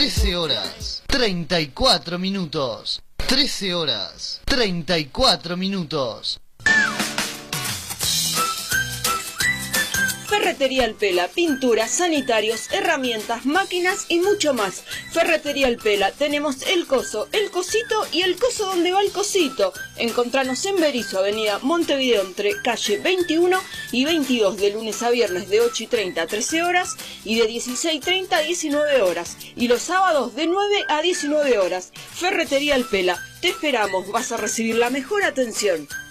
13 horas, 34 minutos. 13 horas, 34 minutos. Ferretería El Pela, pinturas, sanitarios, herramientas, máquinas y mucho más. Ferretería El Pela, tenemos el coso, el cosito y el coso donde va el cosito. Encontranos en Berisso, avenida Montevideo, entre calle 21 y 22, de lunes a viernes de 8:30 a 13 horas y de 16:30 a 19 horas. Y los sábados de 9 a 19 horas. Ferretería El Pela, te esperamos, vas a recibir la mejor atención.